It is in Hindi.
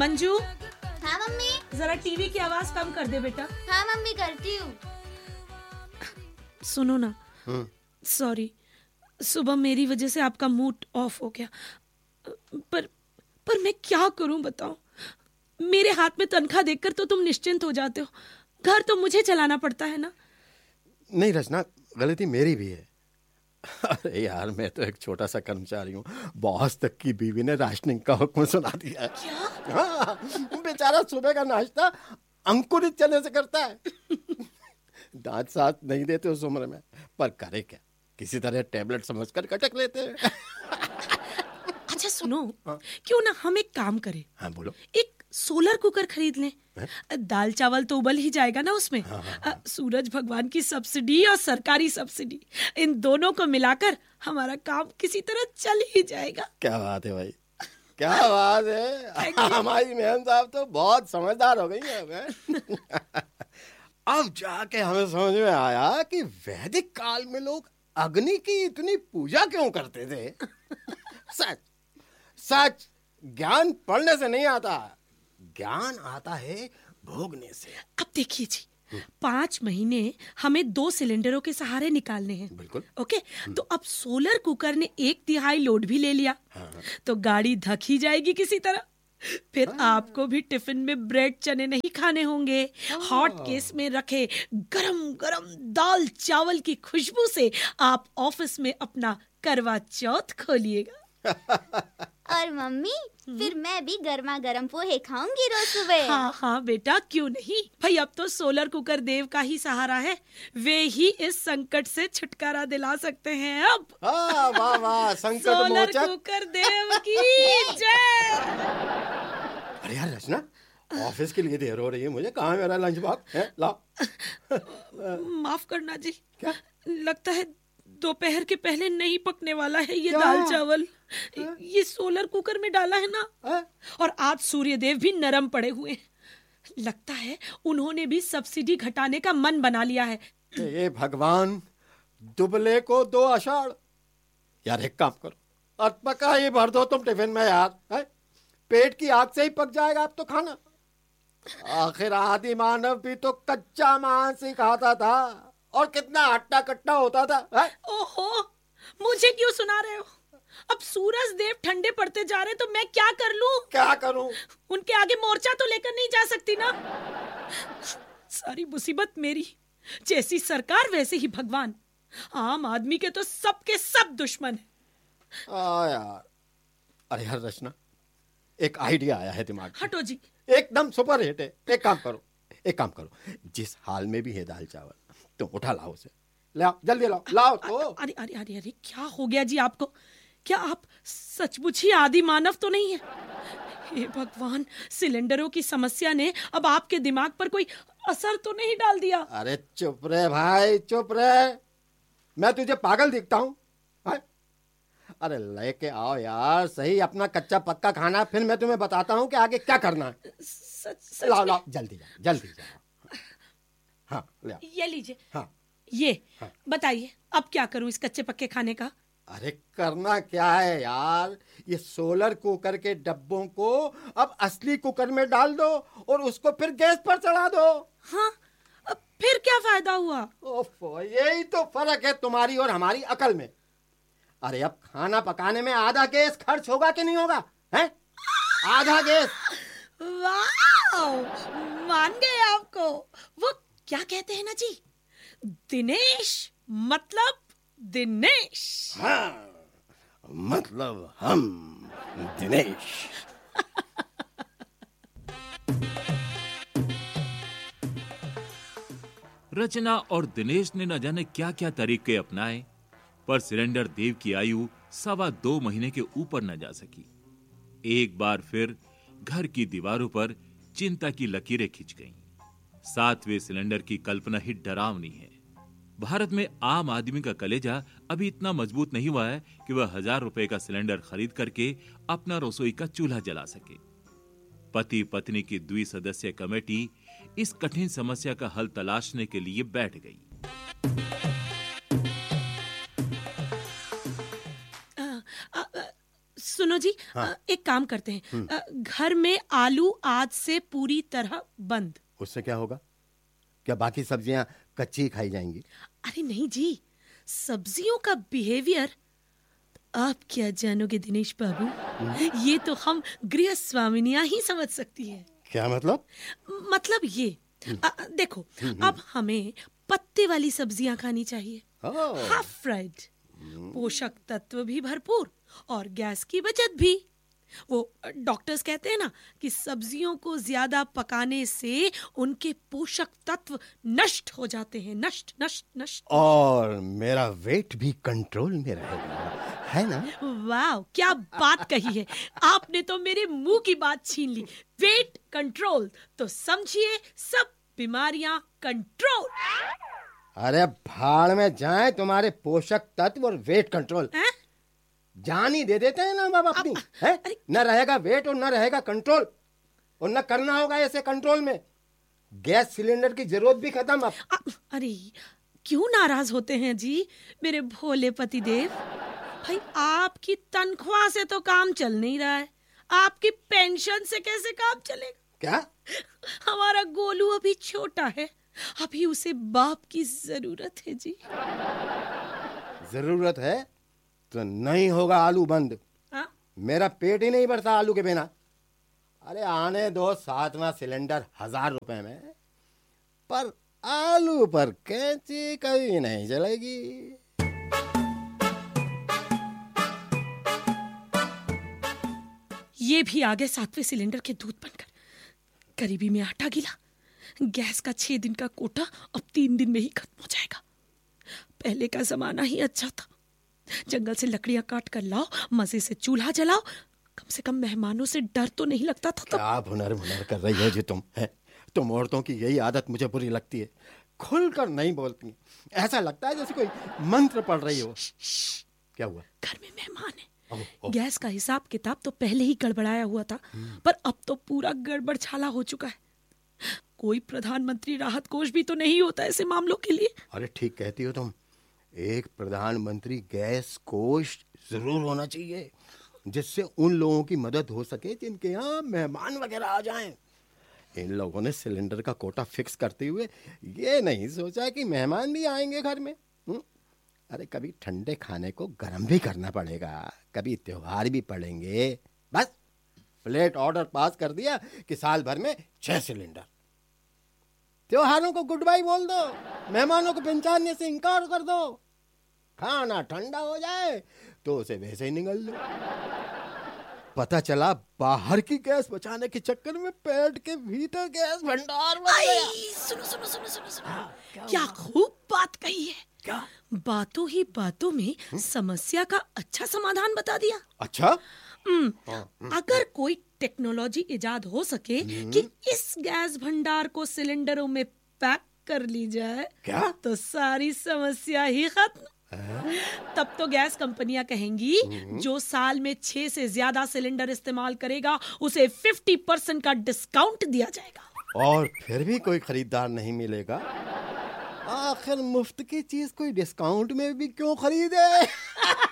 मंजू। हाँ मम्मी। जरा टीवी की आवाज कम कर दे बेटा। हाँ मम्मी, करती हूँ। सुनो ना, सॉरी, सुबह मेरी वजह से आपका मूड ऑफ हो गया। पर मैं क्या करूं बताओ। मेरे हाथ में तनख्वाह देखकर तो तुम निश्चिंत हो जाते हो, घर तो मुझे चलाना पड़ता है ना। नहीं रचना, गलती मेरी भी है। अरे यार, मैं तो एक छोटा सा कर्मचारी हूँ, बॉस तक की बीवी ने राशनिंग का हुक्म सुना दिया है। क्या? हाँ, बेचारा सुबह का नाश्ता अंकुरित चने से करता है। दांत साथ नहीं देते उस उम्र में, पर करे क्या, किसी तरह टेबलेट समझकर कटक लेते हैं। अच्छा सुनो, क्यों ना हम एक काम करें। हाँ बोलो। एक सोलर कुकर खरीद लें। दाल चावल तो उबल ही जाएगा ना उसमें। सूरज भगवान की सब्सिडी और सरकारी सब्सिडी, इन दोनों को मिलाकर हमारा काम किसी तरह चल ही जाएगा। क्या बात है भाई, क्या बात है। हमारी मेहन साहब तो बहुत समझदार हो गई है। अब जाके हमें समझ में आया कि वैदिक काल में लोग अग्नि की इतनी पूजा क्यों करते थे। सच सच, ज्ञान पढ़ने से नहीं आता, ज्ञान आता है भोगने से। अब देखिए जी, 5 महीने हमें 2 सिलेंडरों के सहारे निकालने हैं। बिल्कुल। ओके, तो अब सोलर कुकर ने 1/3 लोड भी ले लिया। तो गाड़ी धक ही जाएगी किसी तरह। फिर आपको भी टिफिन में ब्रेड चने नहीं खाने होंगे। हॉट केस में रखे गरम गरम दाल चावल की खुशबू से आप ऑफिस में अपना करवा चौथ खोलिएगा। और मम्मी, फिर मैं भी गर्मा गर्म पोहे खाऊंगी रोज सुबह। हाँ हाँ बेटा, क्यों नहीं भाई। अब तो सोलर कुकर देव का ही सहारा है, वे ही इस संकट से छुटकारा दिला सकते हैं। अब वाह वाह, संकट सोलर मोचक। कुकर देव की जय। अरे यार रचना, ऑफिस के लिए देर हो रही है मुझे, कहाँ है मेरा लंच बॉक्स है? लाओ। माफ करना जी, क्या? लगता है दोपहर के पहले नहीं पकने वाला है ये दाल चावल। ये सोलर कुकर में डाला है ना। और आज सूर्यदेव भी नरम पड़े हुए हैं। लगता है उन्होंने भी सब्सिडी घटाने का मन बना लिया है। ये भगवान, दुबले को 2 आषाढ़। यार एक काम करो, अटपका ये भर दो तुम टिफिन में यार, है? पेट की आग से ही पक जाएगा अब तो खाना। आखिर आदि मानव भी तो कच्चा मांस ही खाता था, और कितना हट्टा कट्टा होता था, है? ओहो, मुझे क्यों सुना रहे हो। अब सूरज देव ठंडे पड़ते जा रहे, तो मैं क्या कर लूं? क्या करूं? उनके आगे मोर्चा तो लेकर नहीं जा सकती ना। सारी मुसीबत मेरी। जैसी सरकार वैसे ही भगवान। आम आदमी के तो सबके सब दुश्मन है। यार, अरे यार रचना, एक आइडिया आया है दिमाग में। हटो जी। एकदम सुपर हिट है। एक काम करो, जिस हाल में भी है दाल चावल, तुम उठा लाओ उसे, लाओ जल्दी, लाओ तो। अरे अरे अरे अरे, क्या हो गया जी आपको? क्या आप सचमुच ही आदि मानव तो नहीं है? हे भगवान, सिलेंडरों की समस्या ने अब आपके दिमाग पर कोई असर तो नहीं डाल दिया? अरे चुप रहे भाई, चुप रहे। मैं तुझे पागल दिखता हूँ? अरे लेके आओ यार सही अपना कच्चा पक्का खाना, फिर मैं तुम्हें बताता हूँ कि आगे क्या करना है। सच लाओ जल्दी जाओ। हाँ ले आओ। ये लीजिए। हाँ ये बताइए, अब क्या करूं इस कच्चे पक्के खाने का? अरे करना क्या है यार, ये सोलर कुकर के डब्बों को अब असली कुकर में डाल दो और उसको फिर गैस पर चढ़ा दो। हाँ, अब फिर क्या फायदा हुआ? ओफो, यही तो फर्क है तुम्हारी और हमारी अकल में। अरे अब खाना पकाने में आधा गैस खर्च होगा कि नहीं होगा, हैं? आधा गैस। वाह, मान गए आपको। वो क्या कहते हैं ना जी, दिनेश मतलब दिनेश। हाँ, मतलब हम दिनेश। रचना और दिनेश ने न जाने क्या क्या तरीके अपनाए, पर सिलेंडर देव की आयु 2.25 महीने के ऊपर न जा सकी। एक बार फिर घर की दीवारों पर चिंता की लकीरें खिंच गईं। 7वें सिलेंडर की कल्पना ही डरावनी है। भारत में आम आदमी का कलेजा अभी इतना मजबूत नहीं हुआ है कि वह 1000 रुपए का सिलेंडर खरीद करके अपना रसोई का चूल्हा जला सके। पति पत्नी की द्विसदस्यीय कमेटी इस कठिन समस्या का हल तलाशने के लिए बैठ गई। सुनो जी, एक काम करते हैं, घर में आलू आज से पूरी तरह बंद। उससे क्या होगा? क्या बाकी सब्जियां कच्ची खाई जाएंगी? अरे नहीं जी, सब्जियों का बिहेवियर आप क्या जानोगे दिनेश बाबू, ये तो हम गृह स्वामिनियां ही समझ सकती हैं। क्या मतलब? मतलब ये, देखो, अब हमें पत्ते वाली सब्जियां खानी चाहिए, हाफ फ्राइड, पोषक तत्व भी भरपूर और गैस की बचत भी। वो डॉक्टर्स कहते हैं ना कि सब्जियों को ज्यादा पकाने से उनके पोषक तत्व नष्ट हो जाते हैं, नष्ट नष्ट नष्ट। और मेरा वेट भी कंट्रोल में रहेगा, है ना? वाह, क्या बात कही है आपने, तो मेरे मुंह की बात छीन ली। वेट कंट्रोल तो समझिए सब बीमारियां कंट्रोल। अरे भाड़ में जाए तुम्हारे पोषक तत्व और वेट कंट्रोल। जान ही दे देते हैं ना बाबा अपनी, है? न रहेगा वेट और न रहेगा कंट्रोल, और न करना होगा ऐसे कंट्रोल में। गैस सिलेंडर की जरूरत भी खत्म अब। अरे क्यों नाराज होते हैं जी मेरे भोले पति देव? भाई आपकी तनख्वाह से तो काम चल नहीं रहा है, आपकी पेंशन से कैसे काम चलेगा? क्या? हमारा गोलू अभी छोटा है, अभी उसे बाप की जरूरत है जी। जरूरत है तो नहीं होगा आलू बंद। मेरा पेट ही नहीं भरता आलू के बिना। अरे आने दो 7वां सिलेंडर 1000 रुपए में, पर आलू पर कैंची कभी नहीं चलेगी। ये भी आ गए 7वें सिलेंडर के दूध बनकर। करीबी में आटा गिला, गैस का 6 दिन का कोटा अब 3 दिन में ही खत्म हो जाएगा। पहले का जमाना ही अच्छा था, जंगल से लकड़ियां काट कर लाओ, मजे से चूल्हा जलाओ, कम से कम मेहमानों से डर तो नहीं लगता था। क्या भुनर भुनर कर रही हो जी तुम, है? तुम औरतों की यही आदत मुझे बुरी लगती है, खुलकर नहीं बोलती। ऐसा लगता है जैसे कोई मंत्र पढ़ रही हो। क्या हुआ? घर में मेहमान है। गैस का हिसाब किताब तो पहले ही गड़बड़ाया हुआ था, पर अब तो पूरा गड़बड़ छाला हो चुका है। कोई प्रधानमंत्री राहत कोष भी तो नहीं होता ऐसे मामलों के लिए। अरे ठीक कहती हो तुम, एक प्रधानमंत्री गैस कोष जरूर होना चाहिए, जिससे उन लोगों की मदद हो सके जिनके यहाँ मेहमान वगैरह आ जाएं। इन लोगों ने सिलेंडर का कोटा फिक्स करते हुए ये नहीं सोचा कि मेहमान भी आएंगे घर में। अरे कभी ठंडे खाने को गर्म भी करना पड़ेगा, कभी त्योहार भी पड़ेंगे। बस फ्लैट ऑर्डर पास कर दिया कि साल भर में 6 सिलेंडर। त्योहारों को गुड बाय बोल दो, मेहमानों को पहचानने से इनकार कर दो। खाना ठंडा हो जाए तो उसे वैसे ही निगल दो। पता चला बाहर की गैस बचाने के चक्कर में पेट के भीतर गैस भंडार बन गया। सुनो सुनो सुनो सुनो सुनो, क्या खूब बात कही है। क्या? बातों ही बातों में समस्या का अच्छा समाधान बता दिया। अच्छा? अगर कोई टेक्नोलॉजी इजाद हो सके कि इस गैस भंडार को सिलेंडरों में पैक कर ली जाए, क्या? तो सारी समस्या ही खत्म। तब तो गैस कंपनियां कहेंगी जो साल में 6 से ज्यादा सिलेंडर इस्तेमाल करेगा उसे 50% का डिस्काउंट दिया जाएगा। और फिर भी कोई खरीदार नहीं मिलेगा। आखिर मुफ्त की चीज कोई डिस्काउंट में भी क्यों खरीदे?